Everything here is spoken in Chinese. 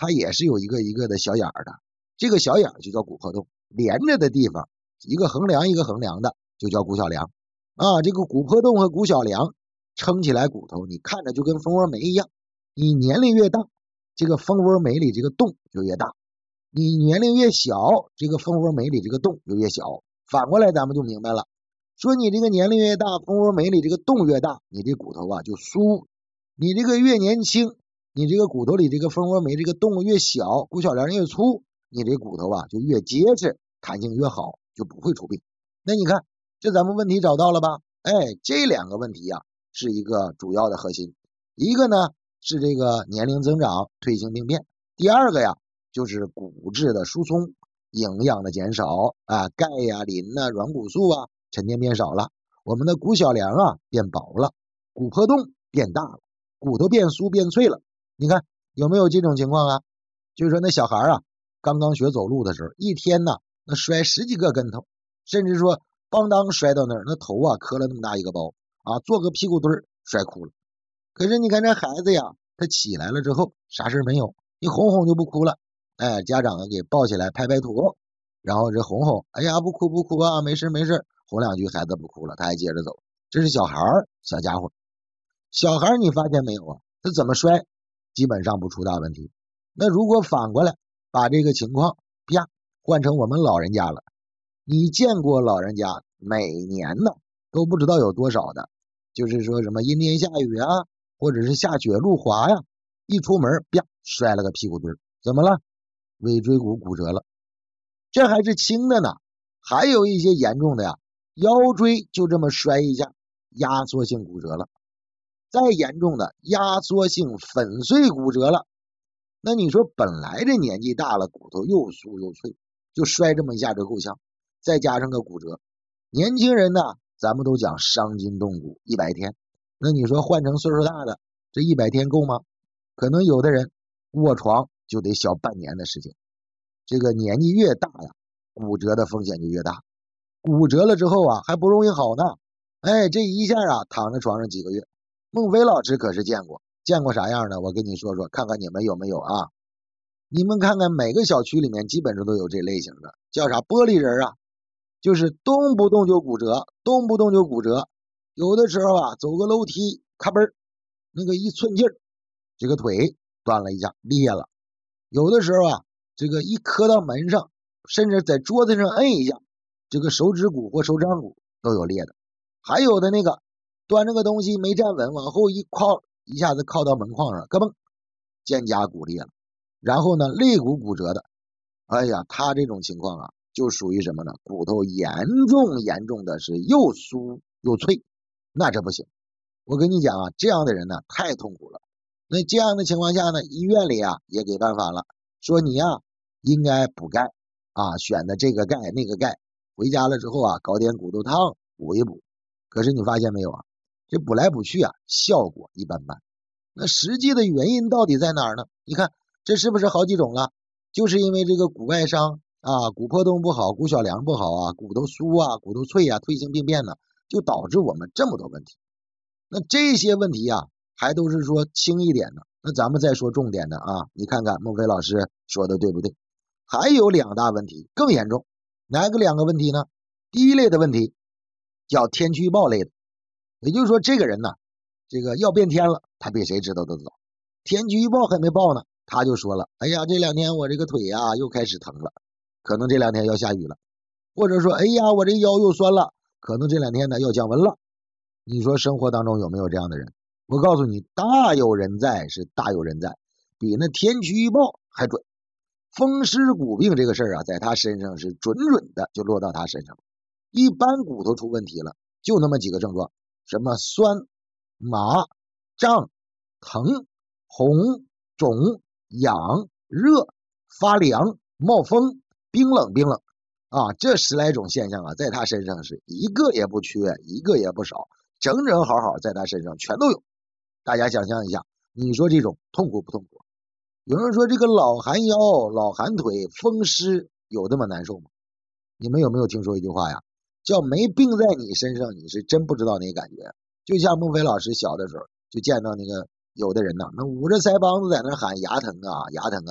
它也是有一个一个的小眼儿的，这个小眼儿就叫骨破洞，连着的地方一个横梁一个横梁的就叫骨小梁啊。这个骨破洞和骨小梁撑起来骨头，你看着就跟蜂窝煤一样，你年龄越大，这个蜂窝煤里这个洞就越大，你年龄越小，这个蜂窝煤里这个洞就越小。反过来咱们就明白了，说你这个年龄越大，蜂窝煤里这个洞越大，你这骨头啊就酥；你这个越年轻，你这个骨头里这个蜂窝煤这个洞越小，骨小梁越粗，你这骨头啊就越结实，弹性越好，就不会出病。那你看，这咱们问题找到了吧？哎，这两个问题啊是一个主要的核心，一个呢是这个年龄增长退行病变，第二个呀就是骨质的疏松，营养的减少啊，钙呀、磷呐、软骨素啊沉淀变少了，我们的骨小梁啊变薄了，骨破洞变大了，骨头变酥变脆了。你看有没有这种情况啊？就是说那小孩啊刚刚学走路的时候，一天呢那摔10几个跟头，甚至说邦当摔到那儿，那头啊磕了那么大一个包啊，做个屁股墩儿摔哭了。可是你看这孩子呀，他起来了之后啥事没有，一哄哄就不哭了。哎，家长给抱起来拍拍土，然后这哄哄，哎呀不哭不哭啊，没事没事，哄两句孩子不哭了，他还接着走。这是小孩儿，小家伙。小孩你发现没有啊？他怎么摔基本上不出大问题。那如果反过来把这个情况啪换成我们老人家了，你见过老人家每年呢都不知道有多少的，就是说什么阴天下雨啊，或者是下雪路滑呀，一出门啪摔了个屁股墩儿，怎么了？尾椎骨骨折了。这还是轻的呢，还有一些严重的呀，腰椎就这么摔一下，压缩性骨折了。再严重的压缩性粉碎骨折了。那你说本来这年纪大了，骨头又酥又脆，就摔这么一下就够呛，再加上个骨折。年轻人呢，咱们都讲伤筋动骨100天，那你说换成岁数大的，这100天够吗？可能有的人卧床就得小半年的时间。这个年纪越大呀，骨折的风险就越大。骨折了之后啊，还不容易好呢。哎，这一下啊，躺在床上几个月。孟非老师可是见过啥样的？我跟你说说，看看你们有没有啊？你们看看每个小区里面基本上都有这类型的，叫啥玻璃人啊？就是动不动就骨折，动不动就骨折。有的时候啊，走个楼梯，咔嘣，那个一寸劲儿，这个腿断了一下，裂了。有的时候啊，这个一磕到门上，甚至在桌子上摁一下，这个手指骨或手掌骨都有裂的。还有的那个端着个东西没站稳，往后一靠，一下子靠到门框上，咯嘣，肩胛骨裂了。然后呢，肋骨骨折的，哎呀，他这种情况啊，就属于什么呢？骨头严重的是又酥又脆，那这不行。我跟你讲啊，这样的人呢太痛苦了。那这样的情况下呢，医院里啊也给办法了，说你呀应该补钙啊，选的这个钙那个钙，回家了之后啊搞点骨头汤补一补。可是你发现没有啊？这补来补去啊，效果一般般。那实际的原因到底在哪儿呢？你看这是不是好几种了？就是因为这个骨外伤啊，骨破洞不好，骨小梁不好啊，骨头酥啊，骨头脆啊，退行病变呢，就导致我们这么多问题。那这些问题啊，还都是说轻一点的。那咱们再说重点的啊，你看看孟非老师说的对不对？还有2大问题更严重，哪个2个问题呢？第一类的问题叫天气预报类的，也就是说这个人呢，这个要变天了，他比谁知道的早。天气预报还没报呢，他就说了，哎呀，这2天我这个腿啊又开始疼了，可能这2天要下雨了。或者说，哎呀，我这腰又酸了，可能这2天呢要降温了。你说生活当中有没有这样的人？我告诉你，大有人在，是大有人在，比那天气预报还准。风湿骨病这个事儿啊，在他身上是准的就落到他身上。一般骨头出问题了，就那么几个症状，什么酸、麻、胀、疼、红、肿、痒、热、发凉、冒风、冰冷啊，这10来种现象啊，在他身上是一个也不缺，一个也不少，整整好好在他身上全都有。大家想象一下，你说这种痛苦不痛苦？有人说这个老寒腰、老寒腿、风湿有这么难受吗？你们有没有听说一句话呀？叫没病在你身上，你是真不知道那感觉。就像孟非老师小的时候，就见到那个有的人呢，那捂着腮帮子在那喊牙疼啊，牙疼啊。